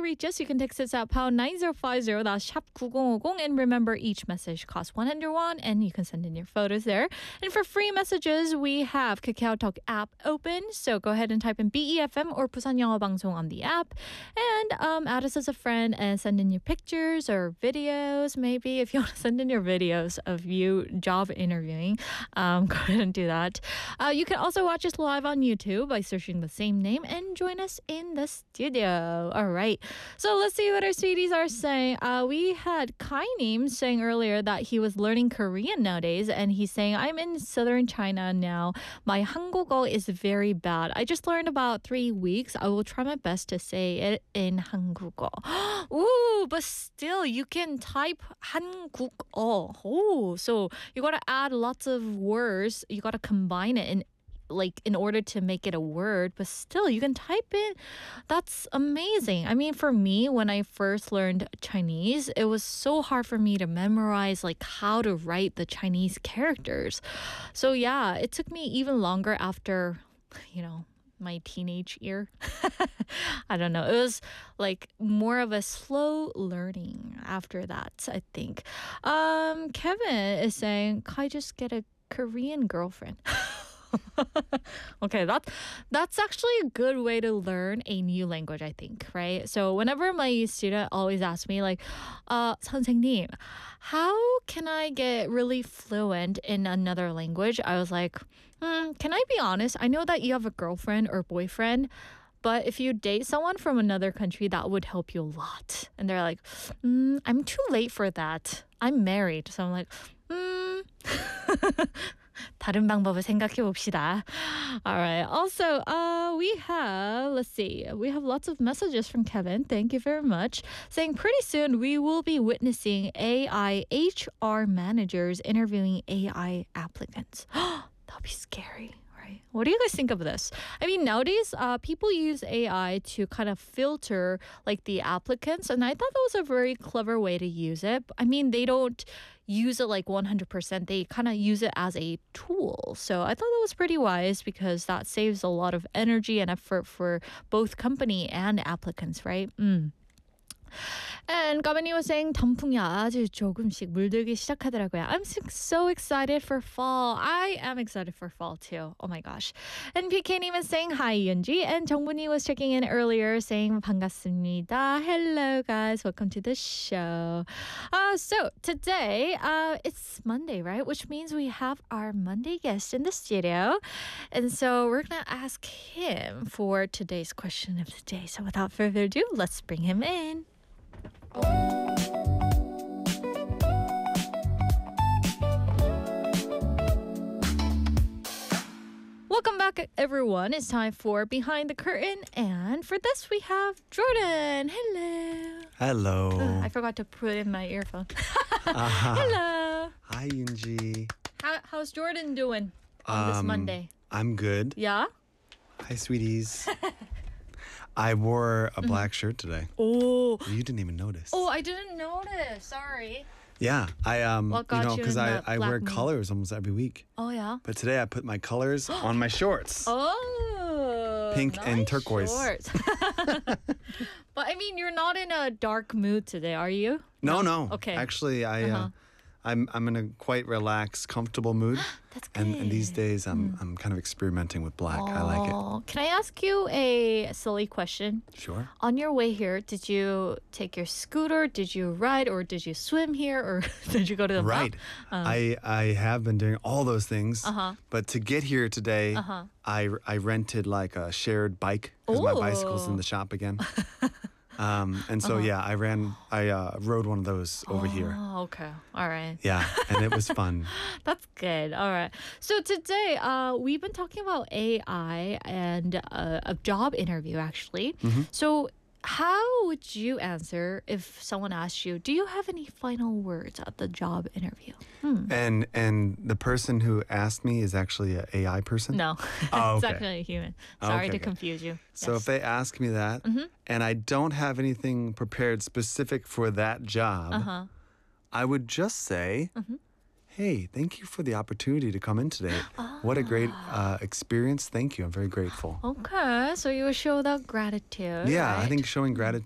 reach us, you can text us at pound 9050, that's 샵 9050. And remember, each message costs 100 won, and you can send in your photos there. And for free messages, we have KakaoTalk app open. So go ahead and type in BEFM or Busan 영어 방송 on the app. And add us as a friend and send in your pictures or videos. Maybe if you want to send in your videos of you job interviewing, go ahead and do that. You can also watch us live on YouTube by searching the same name and join us in the studio. All right. So let's see what our sweeties are saying. We had Kai-nim saying earlier that he was learning Korean nowadays, and he's saying, I'm in southern China now. My 한국어 is very bad. I just learned about 3 weeks. I will try my best to say it in 한국어. Ooh, but still, you can type 한국어. Oh, so you got to add lots of words. You got to combine it in order to make it a word, but still you can type it. That's amazing. I mean, for me, when I first learned Chinese, it was so hard for me to memorize like how to write the Chinese characters. So yeah, it took me even longer after, my teenage year. I don't know. It was like more of a slow learning after that, I think. Kevin is saying, "Can I just get a Korean girlfriend?" Okay, that's actually a good way to learn a new language, I think, right? So whenever my student always asks me like, 선생님, how can I get really fluent in another language? I was like, can I be honest? I know that you have a girlfriend or boyfriend, but if you date someone from another country, that would help you a lot. And they're like, I'm too late for that. I'm married. So I'm like, 다른 방법을 생각해 봅시다. All right. Also, we have lots of messages from Kevin. Thank you very much. Saying pretty soon we will be witnessing AI HR managers interviewing AI applicants. That'll be scary. Right. What do you guys think of this? I mean, nowadays, people use AI to kind of filter like the applicants, and I thought that was a very clever way to use it. I mean, they don't use it like 100%. They kind of use it as a tool. So I thought that was pretty wise because that saves a lot of energy and effort for both company and applicants, right? And Kamini was saying 단풍이 아주 조금씩 물들기 시작하더라고요. I'm so excited for fall. I am excited for fall too. Oh my gosh. And PK님 is saying hi, Yunji. And 정분이 was checking in earlier saying 반갑습니다. Hello guys, welcome to the show. So today, it's Monday, right? Which means we have our Monday guest in the studio. And so we're going to ask him for today's question of the day. So without further ado, let's bring him in. Welcome back, everyone. It's time for Behind the Curtain. And for this, we have Jordan. Hello. Hello. I forgot to put in my earphone. Hello. Hi, Yunji. How's Jordan doing on this Monday? I'm good. Yeah? Hi, sweeties. I wore a black shirt today. Oh. You didn't even notice. Oh, I didn't notice. Sorry. Yeah, I What got you because in I the wear black mood? colors almost every week. Oh, yeah? But today I put my colors on my shorts. Oh. Pink and nice turquoise. Shorts. But I mean, you're not in a dark mood today, are you? No. Okay. Actually, I'm in a quite relaxed, comfortable mood. That's good. And these days I'm kind of experimenting with black. I like it. Can I ask you a silly question? Sure. On your way here, did you take your scooter? Did you ride? Or did you swim here? Or did you go to the Right. I have been doing all those things. But to get here today, I rented like a shared bike because my bicycle's in the shop again. And so, I rode one of those over here. Oh, okay. All right. Yeah, and it was fun. That's good. All right. So today, we've been talking about AI and a job interview, actually. So how would you answer if someone asked you, do you have any final words at the job interview? And the person who asked me is actually an AI person? No, Oh, it's okay. actually a human. Sorry to Okay. confuse you. So Yes. if they ask me that, and I don't have anything prepared specific for that job, I would just say, hey, thank you for the opportunity to come in today. What a great experience. Thank you. I'm very grateful. Okay, so you will show that gratitude. Yeah, I right? think showing gratitude